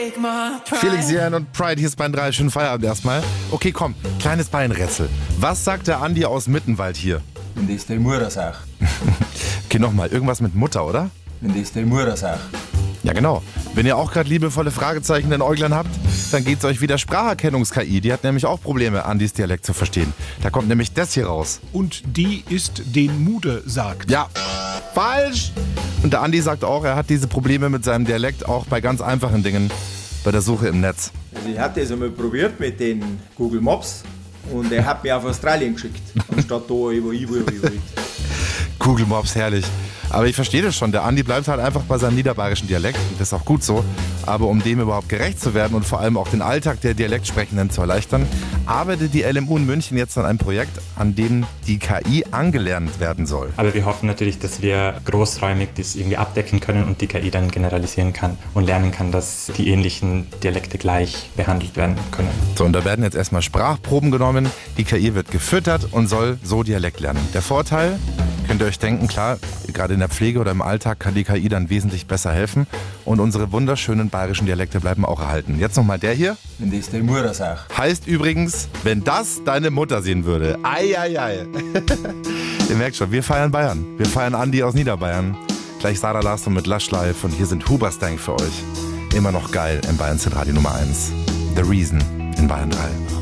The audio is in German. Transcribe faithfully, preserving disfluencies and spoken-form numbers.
Felix Jähn und Pride, hier ist Bayern drei, schönen Feierabend erstmal. Okay, komm, kleines Bayernrätsel. Was sagt der Andi aus Mittenwald hier? Wenn das deine Mutter sagt. Okay, nochmal, irgendwas mit Mutter, oder? Wenn das deine Mutter sagt. Ja, genau. Wenn ihr auch gerade liebevolle Fragezeichen in den Äuglern habt, dann geht's euch wieder Spracherkennungs-K I. Die hat nämlich auch Probleme, Andis Dialekt zu verstehen. Da kommt nämlich das hier raus. Und die ist den Mude sagt. Ja, falsch! Und der Andi sagt auch, er hat diese Probleme mit seinem Dialekt auch bei ganz einfachen Dingen, bei der Suche im Netz. Also ich hatte das einmal probiert mit den Google Maps und er hat mich auf Australien geschickt, anstatt da, wo ich will, wo ich will. Google Maps, herrlich. Aber ich verstehe das schon, der Andi bleibt halt einfach bei seinem niederbayerischen Dialekt und das ist auch gut so. Aber um dem überhaupt gerecht zu werden und vor allem auch den Alltag der Dialektsprechenden zu erleichtern, arbeitet die L M U in München jetzt an einem Projekt, an dem die K I angelernt werden soll. Aber wir hoffen natürlich, dass wir großräumig das irgendwie abdecken können und die K I dann generalisieren kann und lernen kann, dass die ähnlichen Dialekte gleich behandelt werden können. So, und da werden jetzt erstmal Sprachproben genommen, die K I wird gefüttert und soll so Dialekt lernen. Der Vorteil? Könnt ihr euch denken, klar, gerade in der Pflege oder im Alltag kann die K I dann wesentlich besser helfen und unsere wunderschönen bayerischen Dialekte bleiben auch erhalten. Jetzt nochmal der hier. Wenn das deine Mutter sagt. Heißt übrigens, wenn das deine Mutter sehen würde. Ei, ei, ei. Ihr merkt schon, wir feiern Bayern. Wir feiern Andi aus Niederbayern. Gleich Sarah Larsson mit Lush Live und hier sind Huberstank für euch. Immer noch geil in Bayern Hit Radio Nummer eins. The Reason in Bayern drei.